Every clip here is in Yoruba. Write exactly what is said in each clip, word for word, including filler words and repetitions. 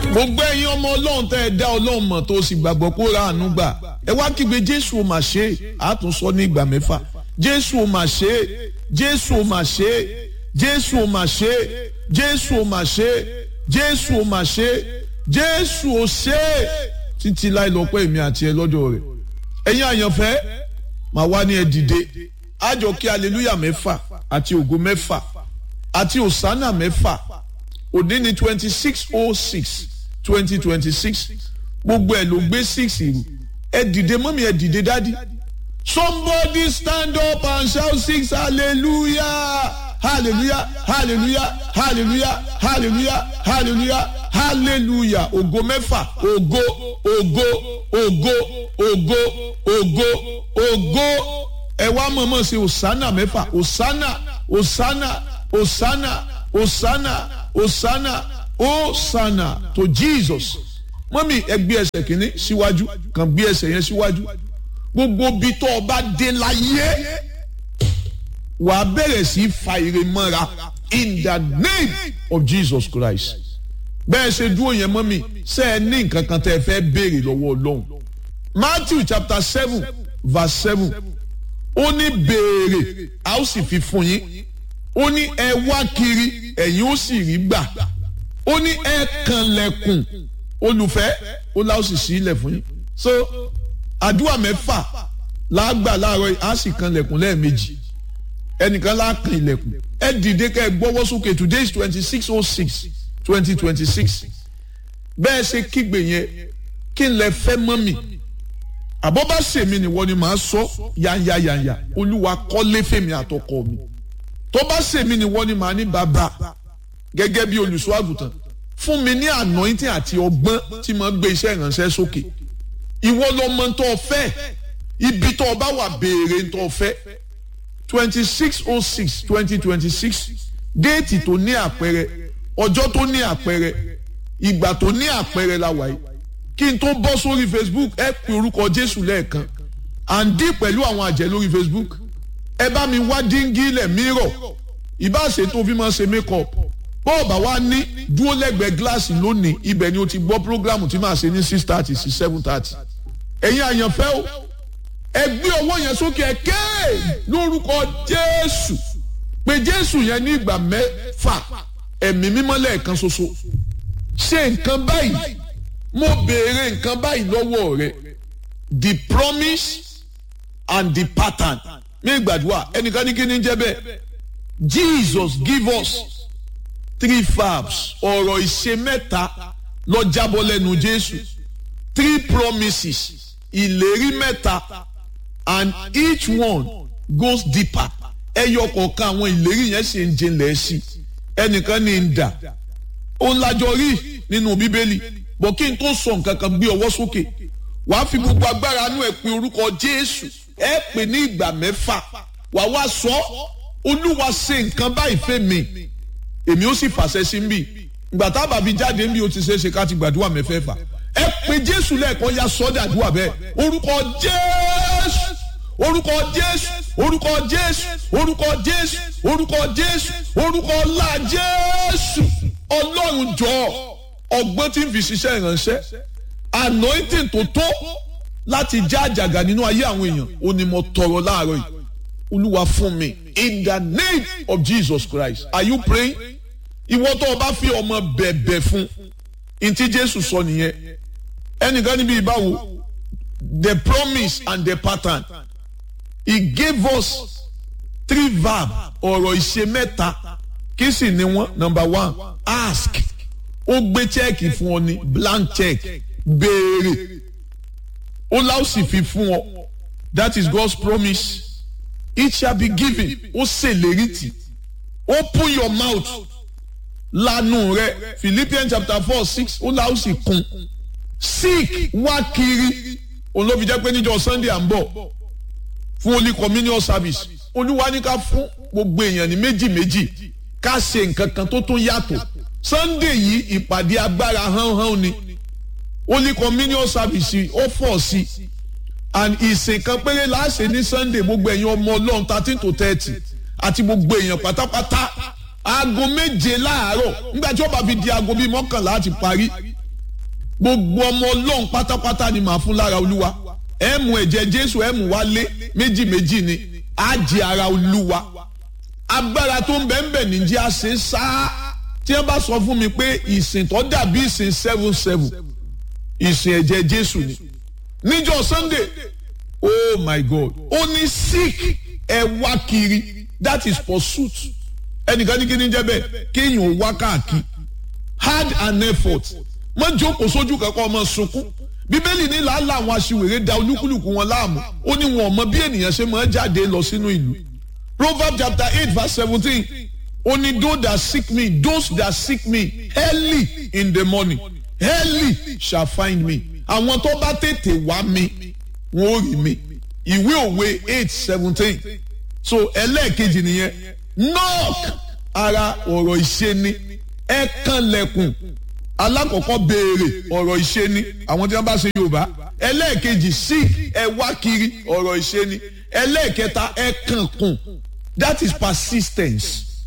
gbogbo ẹ̀yin ọmọ ọlọ́run tẹ́ ẹ dá ọlọ́run mọ̀ tó sì gbàgbọ́ kó ra àánú gbà ẹ wá kígbe jésù ò mà ṣe é àtúnsọ ní ìgbà mẹ́fà jésù ò mà ṣe é jésù ò mà ṣe é jésù ò mà ṣe é jésù ò mà ṣe é jésù ò mà ṣe é jésù ò ṣe é títí láì lọ pé èmi àti ẹ lọ́dọ̀ rẹ̀ ẹ̀yin àyànfẹ́ màá wá ní ẹ dìde àjọ kí hallelujah mẹ́fà àti ògo mẹ́fà àti òsánà mẹ́fà òní ní twenty six oh six twenty twenty six gbogbo ẹ̀ ló gbé six ìrù ẹ dìde mọ́mí ẹ dìde dádì somebody stand up and shout six hallelujah hallelujah hallelujah hallelujah hallelujah hallelujah hallelujah ògo mẹ́fà ògo ògo ògo ògo ògo ògo ẹ wá mọ̀mọ́ sí òsánà mẹ́fà òsánà òsánà òsánà òsánà òsánà òsánà to Jesus mọ́mí ẹ gbé ẹsẹ̀ kìíní síwájú kàn gbé ẹsẹ̀ yẹn síwájú gbogbo bí tó o bá dé láyé wà á bẹ̀rẹ̀ sí fa ire mọ́ra in the name of Jesus Christ bẹ́ẹ̀ ṣe dúró yẹn mọ́mí ṣe ẹ ní nǹkan kan tẹ́ ẹ fẹ́ béèrè lọ́wọ́ Ọlọ́run Matthew chapter seven verse seven ó ní béèrè a ó sì fi fún yín ó ní ẹ wá kiri ẹ̀yin ó sì rí gbà ó ní ẹ kànlẹ̀kùn olùfẹ́ ó lá ó sì ṣí ilẹ̀ fún yín so àdúrà mẹ́fà láàgbà láàárọ̀ yìí á sì kànlẹ̀kùn lẹ́ẹ̀mejì ẹnìkan láàkàn ilẹ̀kùn ẹ dìde ká ẹ gbọ́wọ́ sókè today is twenty six oh six twenty twenty six bẹ́ẹ̀ ṣe kígbe yẹn kí n lè fẹ́ mọ́ mi àbọ̀ bá ṣèmi nìwọ ni màá sọ yányányányá olúwa kọ́lé fèmí àtọkọ mi tó bá ṣèmi nìwọ ni màá ní bàbá gẹ́gẹ́ bí olùṣọ́ àgùntàn fún mi ní anointing àti ọgbọ́n tí mo gbé iṣẹ́ ìránṣẹ́ sókè ìwọ lọmọ tó fẹ́ ibi tó bá wà béèrè tó fẹ́ twenty six oh six twenty twenty six déètì tó ní àpẹẹrẹ ọjọ́ tó ní àpẹẹrẹ ìgbà tó ní àpẹẹrẹ la wà yìí kí n tó bọ́ sórí Facebook ẹ pe orúkọ Jésù lẹ́ẹ̀kan àǹdí pẹ̀lú àwọn àjẹ́ lórí Facebook ẹ bá mi wá díngí ilẹ̀ mírọ̀ ìbáṣe tó fi máa ṣe make-up bọ́ọ̀bà wa ní dúró lẹ́gbẹ̀ẹ́ gíláàsì lónìí ibẹ̀ ni o ti gbọ́ programu tí màá ṣe ní six thirty sí seven thirty ẹ̀yin àyànfẹ́ o ẹ gbé ọwọ́ yẹn sókè ẹ ké lórúkọ Jésù pé Jésù yẹn ní ìgbà mẹ́fà ẹ̀mí mímọ́ lẹ́ẹ̀kan ṣoṣo ṣe nǹkan báyìí mo béèrè nǹkan báyìí lọ́wọ́ rẹ the promise and the pattern mi gbàdúrà ẹnìkan ní kí ni jẹ́ bẹ́ẹ̀ Jesus give us three verbs ọ̀rọ̀ ìṣe mẹ́ta ló jábọ́ lẹ́nu Jésù three promises ìlérí mẹ́ta and each one goes deeper ẹyọ kọ̀ọ̀kan àwọn ìlérí yẹn ṣe ń jinlẹ̀ sí ẹnìkan ní ń dà ó ń lájọ rí nínú Bíbélì bọ̀ kí n tó sọ nǹkan kan gbé ọwọ́ sókè wàá fi gbogbo agbára inú ẹ̀ pé orúkọ Jésù ẹ pè ní ìgbà mẹ́fà wàá wá sọ Olúwa ṣe nǹkan báyìí fẹ́ mi èmi ó sì fàṣẹ sí bí ìgbà tá a bá fi jáde ń bí o ti ṣe é ṣe ká ti gbàdúrà mẹ́fẹ̀ẹ̀fà ẹ pè Jésù lẹ́ẹ̀kan ya sọ́dà àdúrà bẹ́ẹ̀ orúkọ Jésù orúkọ Jésù orúkọ Jésù orúkọ Jésù orúkọ Jésù orúkọ ńlá Jésù Ọlọ́run jọ̀ọ́ ọgbọ́n tí ń fi ṣiṣẹ́ ìránṣẹ́ anointing tó tó láti já àjàgà nínú ayé àwọn èèyàn ó ní mo tọrọ láàárọ̀ yìí Olúwa fún mi in the name of Jesus Christ are you praying ìwọ tó o bá fi ọmọ bẹ̀bẹ̀ fún ntí Jésù sọ nìyẹn ẹnìkan níbi ìbáwo the promise and the pattern he gave us three verbs ọ̀rọ̀ ìṣe mẹ́ta kí sì ni wọ́n number one ask ó gbé chẹ́ẹ̀kì fún ọ ní blank check béèrè ó láò sì fi fún ọ that is God's promise it shall be given ó ṣèlérí tì open your mouth lanu rẹ Philippians chapter four six ó láò sì kún seek wá kiri òun ló fi jẹ́ pé níjọ́ Sunday à ń bọ̀ fún holy communion service Olúwa ní ká fún gbogbo èèyàn ní méjì méjì ká ṣe nǹkan kan tó tún yàtọ̀ Sunday yìí ìpàdé agbára hánhán ni holy communion service ó fọ̀ sí and ìsìn kan péré láṣẹ ní Sunday gbogbo èèyàn ọmọ Ọlọ́run thirteen to thirty àti gbogbo èèyàn pátápátá aago méje láàárọ̀ nígbà tí ó bá fi di aago bíi mọ́kànlá àti parí gbogbo ọmọ ọlọ́run pátápátá ni màá fún lára olúwa ẹ mú ẹ̀jẹ̀ jésù ẹ mú wálé méjì méjì ni á jẹ ara olúwa agbára tó ń bẹ ń bẹ níjẹ́ àṣẹ sáá tí wọ́n bá sọ fún mi pé ìsìn tó dàbí ìsìn seven seven ìsìn ẹ̀jẹ̀ jésù ni níjọ́ sunday oh my god ó ní sick ẹ wá kiri that is pursuit ẹnìkan ní kí ni jẹ́ bẹ́ẹ̀ kéèyàn ó wá káàkiri hard and effort má jókòó sójú kankan ọmọ sunkún bíbélì ní làálàá àwọn aṣiwèrè da olúkúlùkù wọn láàmú ó ní wọn mọ bí ènìyàn ṣe máa jáde lọ sínú ìlú proverbs chapter eight verse seventeen ó ní those that seek me those that seek me early in the morning early shall find me àwọn tó bá tètè wá mi wọn ò rí mi ìwé òwe eight seventeen so ẹlẹ́ẹ̀kejì nìyẹn knock ara ọ̀rọ̀ ìṣe ni ẹ kànlẹ̀kùn alákọ̀ọ́kọ́ béèrè ọ̀rọ̀ ìṣe ni àwọn tí wọ́n bá ṣe yorùbá ẹlẹ́ẹ̀kejì seek ẹ wá kiri ọ̀rọ̀ ìṣe ni ẹlẹ́ẹ̀kẹta ẹ kànkùn that is persistence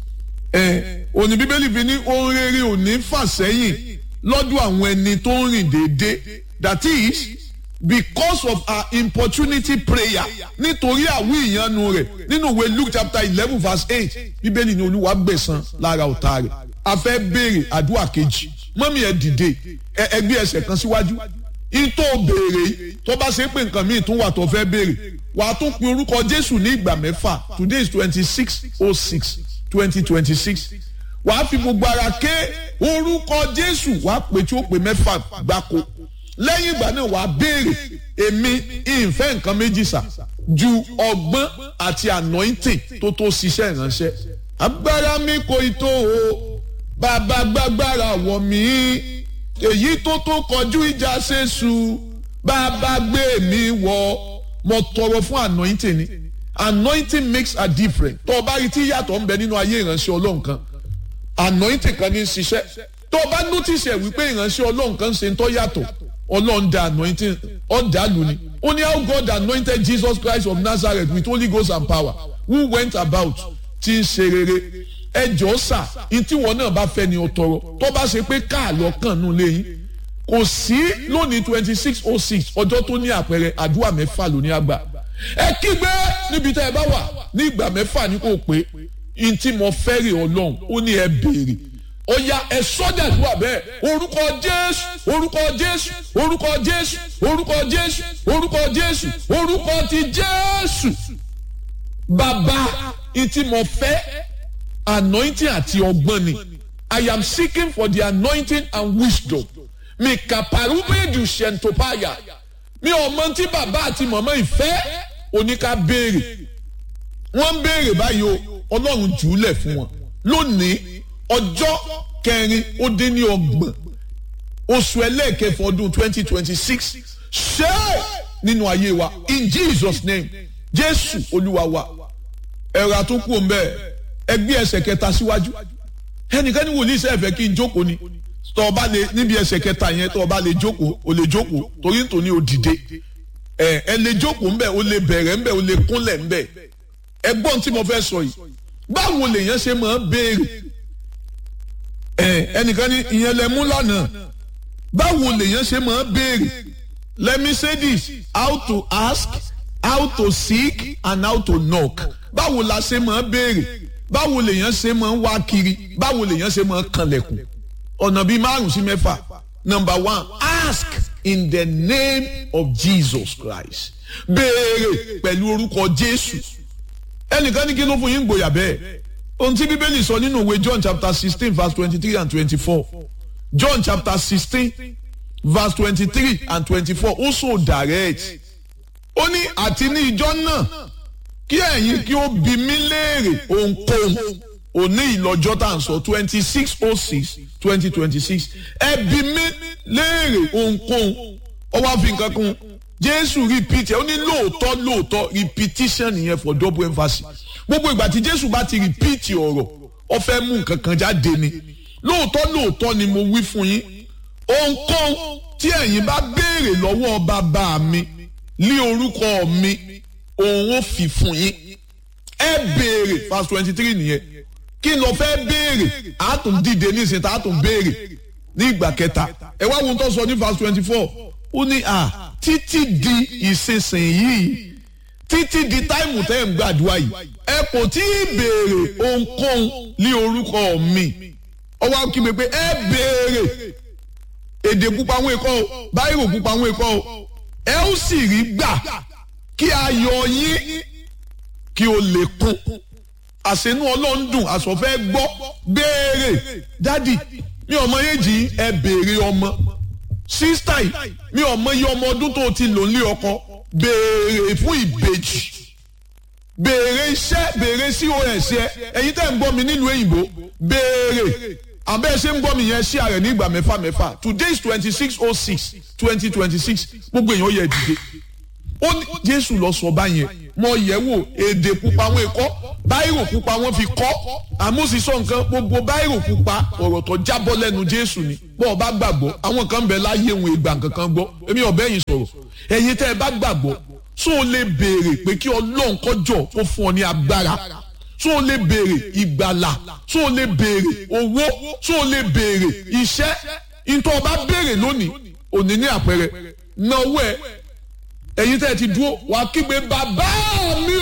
ẹ òní bíbélì fi ní ohun rere ò ní fà sẹ́yìn lọ́dún àwọn ẹni tó ń rìn déédéé that is because of our importunity prayer nítorí àwí ìyanu rẹ̀ nínú ìwé luke chapter eleven verse eight bíbélì ní olúwa gbẹ̀san lára ọ̀tá rẹ̀ a fẹ́ béèrè àdúrà kejì mọ́mí ẹ dìde ẹ gbé ẹsẹ̀ kan síwájú ìtò béèrè tó bá ṣe pé nǹkan míì tún wà tó fẹ́ béèrè wàá tún pe orúkọ jésù ní ìgbà mẹ́fà today is twenty six oh six twenty twenty six wàá fi gbogbo ara ké orúkọ jésù wàá pè tí ó pè mẹ́fà gbáko lẹ́yìn ìgbà náà wàá béèrè èmi ìfẹ́ nǹkan méjì sà ju ọgbọ́n àti anointing tó tó ṣiṣẹ́ ìránṣẹ́ agbára mi kò ì tó o bàbá gbàgbára wọ̀ mí èyí tó tó kọjú ìjà ṣèṣù bàbá gbé mi wọ̀ mo tọrọ fún anointing ni anointing makes a difference tó o bá rí tí yàtọ̀ ń bẹ nínú ayé ìránṣẹ́ ọlọ́run kan anointing kan ní í ṣiṣẹ́ tó o bá notice ẹ̀ wípé ìránṣẹ́ ọlọ́run kan ṣe ń tọ́ yàtọ̀ ọlọ́run da anointing ọ̀dà lónìí ó ní how God anointed Jesus Christ of Nazareth with Holy Ghost and power who went about tí ń ṣe rere ẹjọ́ sà ntí wọn náà bá fẹ́ ni ọ̀tọ̀rọ̀ tó bá ṣe pé káàlọ́ kàn nù lẹ́yìn kò sí lónìí twenty six oh six ọjọ́ tó ní àpẹẹrẹ àdúrà mẹ́fà lóní àgbà ẹ kígbe níbi tẹ́ ẹ bá wà ní ìgbà mẹ́fà ní kò pé ntí mo fẹ́ rè ọlọ́run ó ní ẹ béèrè ó yá ẹ sọ́jà tó wà bẹ́ẹ̀ orúkọ jésù orúkọ jésù orúkọ jésù orúkọ jésù orúkọ jésù orúkọ ti jésù bàbá ntí mo fẹ́ anointing àti ọgbọ́n ni I am seeking for the anointing and wisdom mi kàpàrúbẹ́ẹ̀dù ṣẹ̀ntòpáyà mi ò mọ tí bàbá àti màmá ìfẹ́ oníka béèrè wọ́n ń béèrè báyìí o ọlọ́run jùúlẹ̀ fún wọn lónìí ọjọ́ kẹrin ó dín ní ọgbọ̀n oṣù ẹlẹ́ẹ̀kẹfọ́ ọdún twenty twenty six ṣe nínú ayé wa in Jesus name jésù olúwa wa ẹ̀rọ àtúnkù ń bẹ́ẹ̀ ẹgbẹ́ ẹsẹ̀ kẹta síwájú ẹnìkan ní wòlíì sẹ́ẹ̀ fẹ́ kí n jókòó ni tọ́ ọba lè níbi ẹsẹ̀ kẹta yẹn tọ́ ọba lè jókòó o lè jókòó torí nítorí o dìde ẹ ẹ lè jókòó ńbẹ o lè bẹ̀rẹ̀ ńbẹ o lè kúnlẹ̀ ńbẹ ẹgbọ́n tí mo fẹ́ sọ yìí báwo lèèyàn ṣe máa béèrè ẹ ẹnìkan ní ìyẹn lẹ mú lánàá báwo lèèyàn ṣe máa béèrè let me say this how to ask how to seek and how to knock báwo la ṣe máa béèrè báwo lèèyàn ṣe máa ń wá kiri báwo lèèyàn ṣe máa ń kanlẹ̀kùn ọ̀nà bíi márùn sí mẹ́fà number one ask in the name of Jesus Christ béèrè pẹ̀lú orúkọ Jésù ẹnìkan ní kí ló fún yín gbòyà bẹ́ẹ̀ ohun tí bíbélì sọ nínú ìwé John chapter sixteen verse twenty-three and twenty-four John chapter sixteen verse twenty-three and twenty-four ó so direct ó ní àti ní ìjọ náà kí ẹ̀yin kí ó bi mí léèrè ohunkóhun òní ìlọ́jọ́ tá à ń sọ twenty six oh six twenty twenty six ẹ bi mí léèrè ohunkóhun ó wá fi nǹkan kún Jésù repeat ẹ ó ní lóòótọ́ lóòótọ́ repetition nìyẹn for double emphasis gbogbo ìgbà tí Jésù bá ti repeat ọ̀rọ̀ ó fẹ́ mú nǹkan kan jáde ni lóòótọ́ lóòótọ́ ni mo wí fún yín ohunkóhun tí ẹ̀yin bá béèrè lọ́wọ́ bàbá mi ní orúkọ mi òun ó fi fún yín ẹ béèrè verse twenty three nìyẹn kí n lọ fẹ́ béèrè àtún dìde nísìnyí tá àtún béèrè ní ìgbà kẹta ẹ wá wo tó sọ ní verse twenty four ó ní à títí di ìsinsìnyí títí di táìmù tẹ́ ń gbàdúrà yìí ẹ kò tí ì béèrè ohunkóhun ní orúkọ mi ọwọ́ kí mi pé ẹ béèrè èdè pupa àwọn ikọ̀ o báyìí pupa àwọn ikọ̀ o ẹ ó sì rí gbà kí ayọ̀ yín kí o lè kún àṣẹnú ọlọ́run dùn àṣọfẹ́ gbọ́ béèrè dádì mi ò mọ èjì ẹ béèrè ọmọ sísítà yìí mi ò mọ iye ọmọ ọdún tó ti lò nílé ọkọ béèrè fún ìbejì béèrè iṣẹ́ béèrè sí os ẹ ẹ̀yin tẹ́ ń gbọ́ mi nílùú òyìnbó béèrè àbẹ́ ẹ ṣe ń gbọ́ mi yẹn sí ààrẹ ní ìgbà mẹ́fà mẹ́fà today is twenty six oh six twenty twenty six gbogbo èèyàn yẹ dìde ó ní Jésù lọ sọ báyẹn mọ yẹ̀ wò èdè pupa wọn kọ báírò pupa wọn fi kọ àmúṣisọ nǹkan gbogbo báírò pupa ọ̀rọ̀ tó jábọ́ lẹ́nu Jésù ni bọ́ ọ bá gbàgbọ́ àwọn kan bẹ láyé wọn ìgbà kankan gbọ́ èmi ọ̀bẹ yìí sọ̀rọ̀ ẹ̀yin tẹ́ ẹ bá gbàgbọ́ tó o lè béèrè pé kí Ọlọ́run kọjọ kó fún ọ ní agbára tó o lè béèrè ìgbàlà tó o lè béèrè owó tó o lè béèrè iṣẹ́ ìtọ́ ọba béèrè lónìí òní ní àpẹẹrẹ náwó ẹ ẹ̀yin tẹ́ ẹ ti dúró wà á kígbe bàbá mi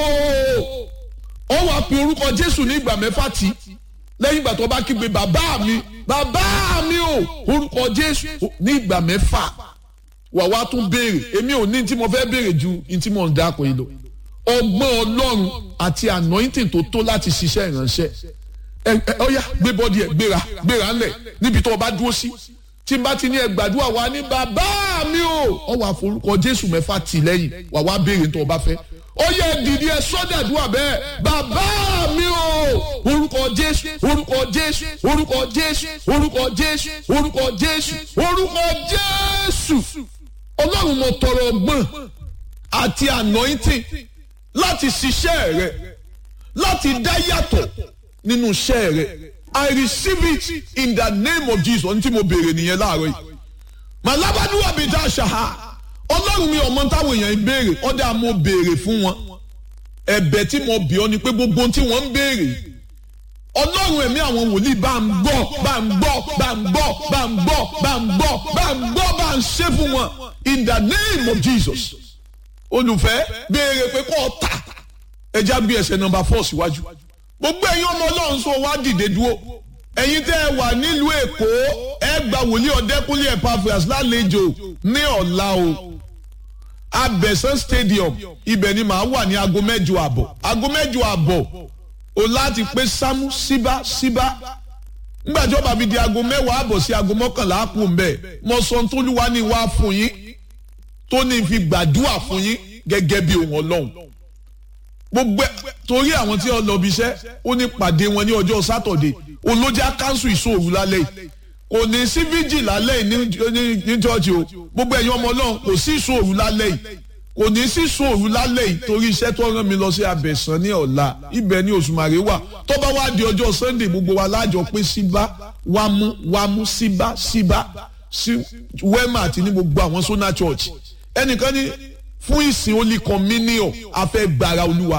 o ó wàá pe orúkọ Jésù ní ìgbà mẹ́fà tí lẹ́yìn ìgbà tó bá kígbe bàbá mi bàbá mi o orúkọ Jésù ní ìgbà mẹ́fà wà wá tún béèrè èmi ò ní tí mo fẹ́ béèrè ju ní tí mo ń dáko yìí lọ ọgbọ́n Ọlọ́run àti anointing tó tó láti ṣiṣẹ́ ìránṣẹ́ ẹ ẹ ọ̀yá gbé bọ́dí ẹ̀ gbéra gbéra ńlẹ̀ níbi tó o bá dúró sí tí n bá ti ní ẹ gbàdúrà wa ní bàbá mi o ọ wà forúkọ Jésù mẹ́fà tì lẹ́yìn wà wá béèrè tó o bá fẹ́ ó yẹ dìde ẹ sọdàdúrà bẹ́ẹ̀ bàbá mi o orúkọ Jésù orúkọ Jésù orúkọ Jésù orúkọ Jésù orúkọ Jésù orúkọ Jésù Ọlọ́run mo tọrọ ọgbọ́n àti anointing láti ṣiṣẹ́ rẹ láti dá yàtọ̀ nínú iṣẹ́ rẹ I receive it in the name of Jesus ní tí mo béèrè nìyẹn láàárọ̀ yìí màlábàdúrà bíi tá a ṣàhà Ọlọ́run mi ọmọ táwọn èèyàn ń béèrè ọdẹ mo béèrè fún wọn ẹ̀bẹ̀ tí mo bì ọ́ ni pé gbogbo ohun tí wọ́n ń béèrè Ọlọ́run ẹ̀mí àwọn wòlíì bá ń gbọ́ bá ń gbọ́ bá ń gbọ́ bá ń gbọ́ bá ń gbọ́ bá ń gbọ́ bá ń ṣe fún wọn in the name of Jesus olùfẹ́ béèrè pé kó o ta ẹja gbé ẹsẹ̀ nọ́mbà four síwájú gbogbo ẹ̀yin ọmọ Ọlọ́run sọ wá dìde dúró ẹ̀yin tẹ́ ẹ wà nílùú Èkó ẹ gba wòlíì Ọ̀dẹ́kúnlé Epaphras lálejò ní ọ̀la o Abẹ́sán stadium ibẹ̀ ni màá wà ní aago mẹ́jọ àbọ̀ aago mẹ́jọ àbọ̀ o láti pé sámú síbá síbá nígbà tí ó bá fi di aago mẹ́wàá àbọ̀ sí aago mọ́kànlá kù mbẹ́ mo sọ t'Olúwa ní wá fún yín tó ní fi gbàdúrà fún yín gẹ́gẹ́ bí ohun Ọlọ́run gbogbo torí àwọn tí ó lọ bí iṣẹ́ ó ní pàdé wọn ní ọjọ́ sátọ̀dé olójà kánsù ìṣòro lálẹ́ yìí kò ní sí fíjì lálẹ́ yìí ní chọ́ọ̀chì o gbogbo ẹ̀yin ọmọ Ọlọ́run kò sí ìṣòro lálẹ́ yìí kò ní sí ìṣòro lálẹ́ yìí torí iṣẹ́ tó rán mi lọ sí Abẹ́sán ní ọ̀la ibẹ̀ ní Òṣùmàrè wà tó bá wá di ọjọ́ Sunday gbogbo wa lájọ pé síbá wámú wámú síbá síbá sí wẹ́mà àti ní gbogbo àwọn Sona Church ẹnìkan ní fún ìsìn Holy Communion afẹ́ gbàrà Olúwa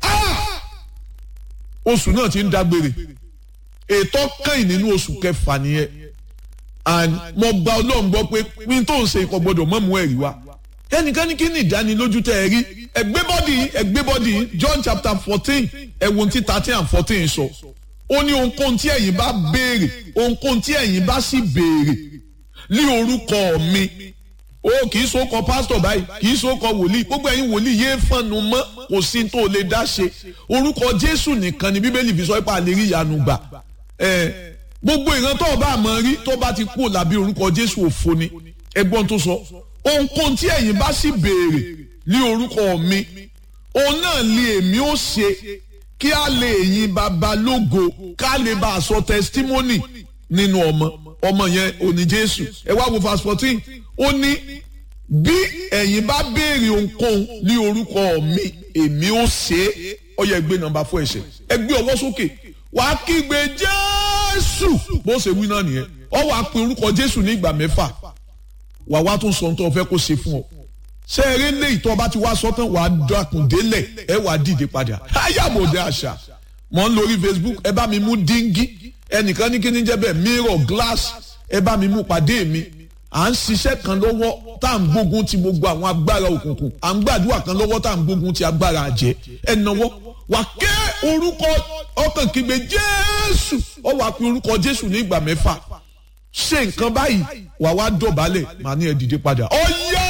oṣù náà ti ń dágbére ètò kẹ́yìn nínú oṣù kẹfà nìyẹn and mo gba Ọlọ́run gbọ́ pé pín tó ń ṣe ikọ̀ gbọ́dọ̀ mọ́ mú ẹ̀rí wa ẹnìkan ní kí ni ìdánilójú tẹ́ ẹ rí ẹgbẹ́ bọ́dì ẹgbẹ́ bọ́dì John chapter fourteen ẹ̀wọ̀n tí thirteen and fourteen sọ ó ní ohunkóhun tí ẹ̀yin bá béèrè ohunkóhun tí ẹ̀yin bá sì béèrè ní orúkọ mi ó kì í sókọ pásítọ̀ báyìí kì í sókọ wòlíì gbogbo ẹ̀yin wòlíì yéé fọnù mọ́ kò sí tó lè dá ṣe orúkọ Jésù nìkan ni Bíbélì fi sọ pé a lè rí ìyanu gbà ẹ gbogbo ìran tó bá mọ̀ rí tó bá ti kú làbí orúkọ Jésù òfo ni ẹgbọ́n tó sọ ohunkóhun tí ẹ̀yin bá sì béèrè ní orúkọ mi òun náà lè èmi ó ṣe kí a lè yin bàbá lógo ká lè bá a sọ testimony nínú ọmọ ọmọ yẹn òní Jésù ẹ wá wo verse fourteen ó ní bí ẹ̀yin bá béèrè ohunkóhun ní orúkọ mi èmi ó ṣe é ó yẹ gbé nọ́mbà fún ẹsẹ̀ ẹ gbé ọwọ́ sókè wàá kígbe Jésù bó ṣe wí náà nìyẹn ọ wàá pe orúkọ Jésù ní ìgbà mẹ́fà wàá wá tún sọ ohun tó fẹ́ kó ṣe fún ọ ṣé eré lé ìtọ́ ọba ti wá sọ́tàn wàá dákun délẹ̀ ẹ wàá dìde padà ayábòde àṣà mọ̀ ń lórí Facebook ẹ bá mi mú díngí ẹnìkan ní kíní jẹ́ bẹ́ẹ̀ mirror glass ẹ bá mi mú pàdé mi à ń ṣiṣẹ́ kan lọ́wọ́ tá à ń gbógun ti gbogbo àwọn agbára òkùnkùn à ń gbàdúrà kan lọ́wọ́ tá à ń gbógun ti agbára àjẹ́ ẹ náwó wà ké orúkọ ọkàn kígbe Jésù ọ wà pé orúkọ Jésù ní ìgbà mẹ́fà ṣe nǹkan báyìí wà wá dọ̀bálẹ̀ màá ní ẹ dìde padà ọ̀yá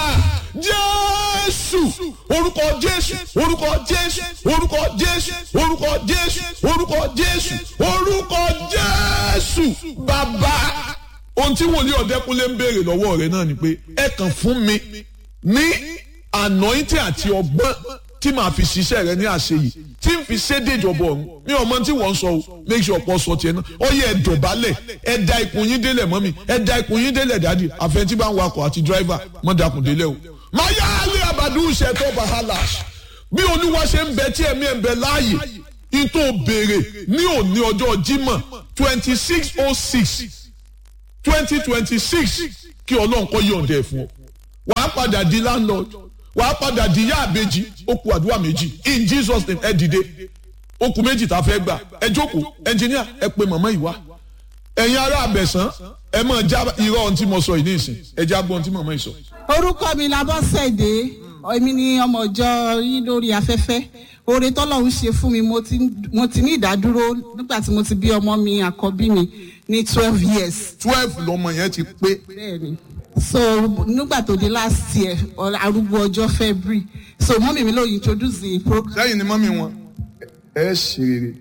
Jésù orúkọ Jésù orúkọ Jésù orúkọ Jésù orúkọ Jésù orúkọ Jésù orúkọ Jésù bàbá ohun tí wòlíì Ọ̀dẹ́kúnlé ń béèrè lọ́wọ́ rẹ̀ náà ni pé ẹ kàn fún mi ní anointing àti ọgbọ́n tí màá fi ṣiṣẹ́ rẹ ní àṣeyìí tí n fi ṣédè ìjọba ọ̀run mi ò mọ tí wọ́n ń sọ o make sure pọ̀ sọ tiẹ̀ náà ó yẹ ẹ dọ̀bálẹ̀ ẹ da ikùn yín délẹ̀ mọ́ mi ẹ da ikùn yín délẹ̀ dáàdì àfẹnití bá ń wakọ̀ àti dírìvà mọ́ dakùn délẹ̀ o. máa yá alẹ́ àbàdù ṣètò bàhálà bí olúwa ṣe ń bẹ tí ẹ̀mí ẹ̀ ń bẹ láàyè ìtò béèrè ní òní ọjọ́ Jímọ̀ twenty six oh six twenty twenty six kí ọlọ́run kó yọ̀ǹda ẹ̀ fún ọ wàá padà di landlord wàá padà di ìyá àbèjì ó kù àdúrà méjì in Jesus name ẹ dìde ó kù méjì tá a fẹ́ gbà ẹ jókòó ẹnjìníà ẹ pe màmá yìí wá ẹ̀yin ará Abẹ̀sán ẹ máa já irọ́ ohun tí mo sọ yìí ní ìsìn ẹ já gbọ́ ohun tí màmá yìí sọ. orúkọ mi la Bọ́sẹ̀dé èmi ni ọmọ ìjọ yín lórí afẹ́fẹ́ oore tọ́lọ́run ṣe fún mi mo ti mo ti ní ìdádúró nígbà tí mo ti bí ọmọ mi àkọ́bí mi ní twelve years. twelve lọmọ yẹn ti pé. bẹ́ẹ̀ni so nígbà tó di last year arúgbó ọjọ́ February so mọ́mì mi ló introduce the program. sẹ́yìn ni mọ́mì wọn ẹ ṣe rere.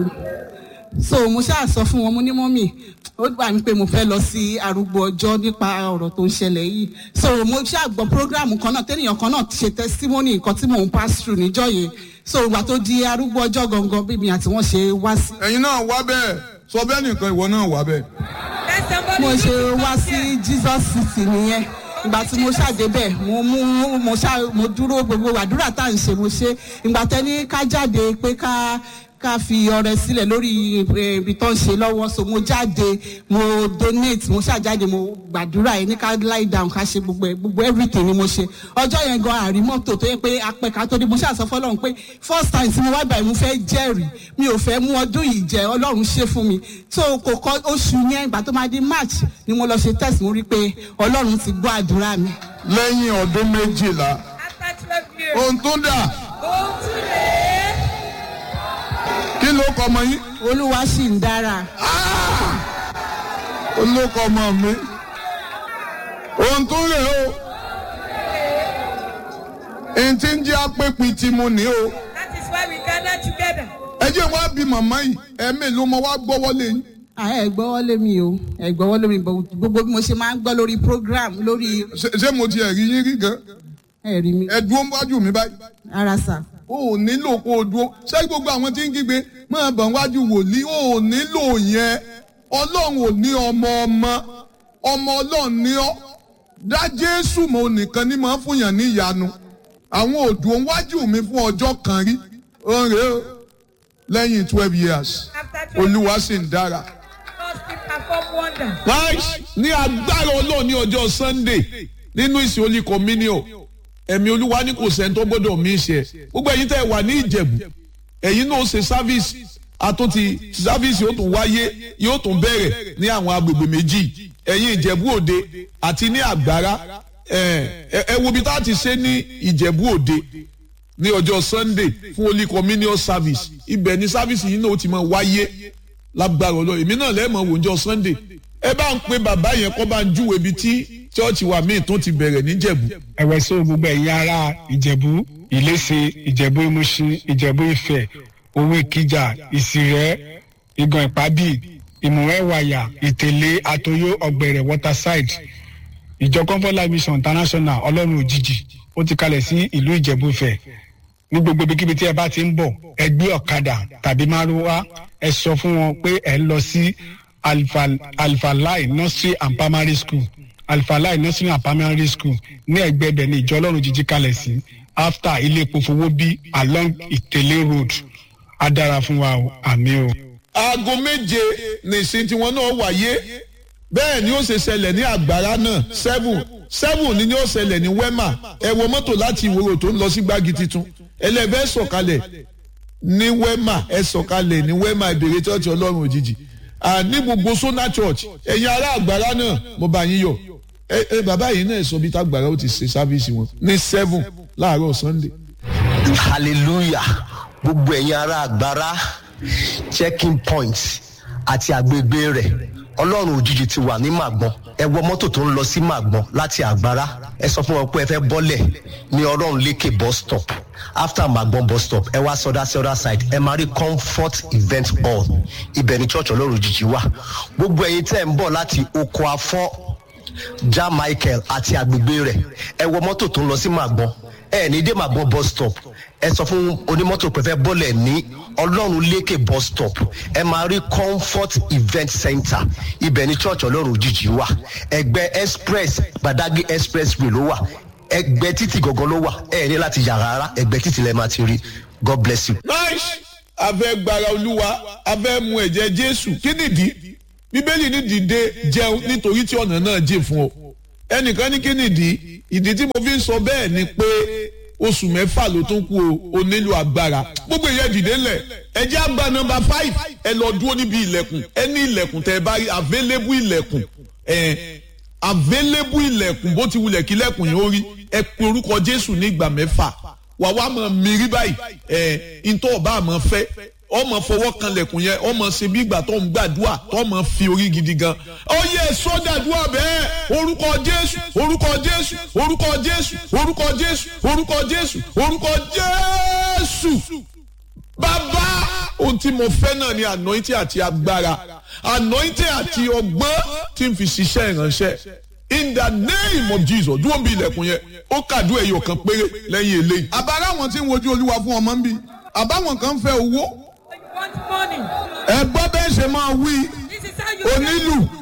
so mo ṣáà sọ fún wọn mo ní mọ́mì ó gbà mí pé mo fẹ́ lọ sí arúgbó ọjọ́ nípa ọ̀rọ̀ tó ń ṣẹlẹ̀ yìí so mo ṣáà gbọ́ program kan náà tẹ́nìyàn kan náà ṣe testimony nǹkan tí mò ń pass through níjọ́ yẹn so ìgbà tó di arúgbó ọjọ́ gangan bí mi àti wọ́n ṣe wá sí. ẹ̀yin náà wá bẹ́ẹ̀ sọ bẹ́ẹ̀ nìkan ìwọ náà wá bẹ́ẹ̀. mo ṣe wá sí Jesus City nìyẹn ìgbà tí mo ṣàdébẹ̀ mo mú mo ṣá mo dúró gbogbo àdúrà tá à ń ṣe mo ṣe ìgbà tẹ́ni ká jáde pé ká ká fi ọrẹ sílẹ̀ lórí ibi tó ń ṣe lọ́wọ́ so mo jáde mo donate mo ṣàjáde mo gbàdúrà yẹn ní ká lie down ká ṣe gbogbo ẹ gbogbo everything ni mo ṣe ọjọ́ yẹn gan àrí mọ́tò tó yẹ pé apẹ̀ka tó dé mo ṣàṣọ fọlọ́run pé first time tí mo wá báyìí mo fẹ́ jẹ́rìí mi ò fẹ́ mú ọdún yìí jẹ ọlọ́run ṣe fún mi so kò kọ́ oṣù yẹn ìgbà tó máa di March ni mo lọ ṣe test mo rí pé ọlọ́run ti gbọ́ àdúrà mi. lẹ́yìn ọdún méjìlá ohun tó dà kí ló kọ ọmọ yín. olúwa sì ń dára. olóko ọmọ mi ohun tó rè o èyí tí ń jẹ́ apẹ́pin tí mo ní o. That is why we gather together. ẹ jẹ́ wá bí màmá yìí ẹ̀mí ló mọ wá gbọ́wọ́lé yín. ẹ gbọ́wọ́lé mi o ẹ gbọ́wọ́lé mi gbogbo bí mo ṣe máa ń gbọ́ lórí program lórí. ṣé mo ti ẹ̀rí yín rí gan. ẹ rí mi. ẹ dúró wájú mi báyìí. ara sà. o ò nílò kó o dúró ṣé gbogbo àwọn tí ń kígbe máa bọ̀ wájú wòlíì o ò nílò yẹn ọlọ́run ò ní ọmọ ọmọ ọmọ ọlọ́run ní ọ́ dá Jésù mọ́ nìkan ní máa ń fún yàn ní ìyanu àwọn òdùn wájú mi fún ọjọ́ kan rí ọ̀rẹ́ o lẹ́yìn twelve years olúwa sì ń dára. ní agbára ọlọ́run ní ọjọ́ Sunday nínú ìsìn Holy Communion ẹ̀mí olúwa ní kò sẹ́ni tó gbọ́dọ̀ mí ṣe gbogbo ẹ̀yin tẹ́ wà ní Ìjẹ̀bú ẹ̀yin náà ṣe sáfíìsì àtúntì sáfíìsì yóò tún wáyé yóò tún bẹ̀rẹ̀ ní àwọn agbègbè méjì ẹ̀yin Ìjẹ̀bú Òde àti ní Àgbàrá ẹ wo bí tá a ti ṣe ní Ìjẹ̀bú Òde ní ọjọ́ Sunday fún Holy Communion service ibẹ̀ ni sáfíìsì yìí náà ó ti máa wáyé lágbára Ọlọ́run èmi náà lẹ́ẹ̀mọ̀ wò ọjọ́ Sunday ẹ bá ń pe bàbá yẹn kọ́ bá ń júwe ibi tí chọ́ọ̀chì wa míì tó ti bẹ̀rẹ̀ níjẹ̀bú. ẹ̀wẹ̀ sọ gbogbo ẹ̀yin ará Ìjẹ̀bú Ìléṣe Ìjẹ̀bú Ìmúṣin Ìjẹ̀bú Ifẹ̀ Owó Ìkìjà Ìsìrẹ́ Ìgàn Ìpábì Ìmùwẹ̀wàyà Ìtẹ̀lé Àtòyó Ọ̀gbẹ̀rẹ̀ Waterside ìjọ Comfort Life Mission International Ọlọ́run òjijì ó ti kalẹ̀ sí ìlú Ìjẹ̀bú Ifẹ̀ ní gbogbo ibikíbi tí ẹ bá ti ń bọ̀ ẹ gbé ọ̀kadà tàbí márúwá ẹ sọ fún wọn pé ẹ ń lọ sí Alpha Alphalai Nursery and Primary School Alphalai Nursery and Primary School ní ẹ̀gbẹ́ ibẹ̀ ní ìjọ Ọlọ́run jíjí kalẹ̀ sí after ilé epo Fowóbí along Ìtẹ̀lé road á dára fún wa o àmín o. aago méje nìsín tí wọn náà wáyé bẹ́ẹ̀ ni ó ṣe ṣẹlẹ̀ ní Àgbàrá náà seven seven ni ó ṣẹlẹ̀ ní Wema ẹ wọ mọ́tò láti Ìwòrò tó ń lọ sí Gbági Titun ẹlẹ́fẹ́ sọ̀kalẹ̀ ní Wema ẹ sọ̀kalẹ̀ ní Wema ìbèrè church Ọlọ́run òjijì ní gbogbo Sona Church ẹ̀yin ará àgbàrá náà mo bá yín yọ̀ ẹ ẹ bàbá yìí náà sọ bí tágbàrá ó ti ṣe sáfíìsì wọn ní seven láàárọ̀ Sunday. hallelujah gbogbo ẹ̀yin ará àgbàrá checking point àti àgbègbè rẹ̀ ọlọ́run òjijì ti wà ní Màgbọ́n ẹ wọ mọ́tò tó ń lọ sí Màgbọ́n láti àgbàrá ẹ sọ fún wọn pé ẹ fẹ́ bọ́lẹ̀ ní ọlọ́run lékè bus stop after Màgbọ́n bus stop ẹ wá sọdá sí other side ẹ máa rí comfort event hall ibẹ̀ ní church ọlọ́run òjijì wà gbogbo ẹ̀yin tẹ́ ń bọ̀ láti oko afọ́ ja Michael àti àgbègbè rẹ̀ ẹ wọ mọ́tò tó ń lọ sí Màgbọ́n ẹ ní dé Màgbọ́n bus stop ẹ sọ fún onímọ́tò pé fẹ́ bọ́lẹ̀ ní ọlọ́run lékè bus stop ẹ máa rí comfort event center ibẹ̀ ní church ọlọ́run òjijì wà ẹgbẹ́ express Gbàdágì expressway ló wà ẹgbẹ́ títì gọ́gọ́ ló wà ẹ ní láti yà rárá ẹgbẹ́ títì lẹ́ẹ̀ máa ti rí God bless you. nice abẹ́ gbara olúwa abẹ́ mu ẹ̀jẹ̀ Jésù kí nìdí bíbélì ní dìde jẹun nítorí tí ọ̀nà náà jìn fún ọ ẹnìkan ní kí nìdí ìdí tí mo fi ń sọ bẹ́ẹ̀ ni pé oṣù mẹ́fà ló tún kù o nílò agbára gbogbo ìyẹn dìde ńlẹ̀ ẹ jẹ́ àgbà nọ́mbà five ẹ lọ dúró níbi ilẹ̀kùn ẹ ní ilẹ̀kùn tẹ́ ẹ bá rí available ilẹ̀kùn ẹ available ilẹ̀kùn bó ti wulẹ̀ kí ilẹ̀kùn yẹn ó rí ẹ pe orúkọ Jésù ní ìgbà mẹ́fà wà wá mọ̀ mírí báyìí ẹ ntọ́ ọba àmọ́ fẹ́ ọmọ fọwọ́ kan lẹ̀kùn yẹn ọmọ ṣe bí ìgbà tó ń gbàdúrà tó mọ̀ fi orí gidi gan ó yẹ sọ́dàdúrà bẹ́ẹ̀ orúkọ Jésù orúkọ Jésù orúkọ Jésù orúkọ Jésù orúkọ Jésù orúkọ Jésù bàbá ohun tí mo fẹ́ náà ni anointing àti agbára anointing àti ọgbọ́n tí n fi ṣiṣẹ́ ìránṣẹ́ in the name of Jesus dúró bí ilẹ̀kùn yẹn ó kàdú ẹ̀yọ̀ kan péré lẹ́yìn eléyìí. àbára àwọn tí ń wojú Olúwa fún ọmọ ń bí àbáwọn kan fẹ́ owó. want money. ẹ gbọ́ bẹ́ẹ̀ ṣe máa wí This is how you onílù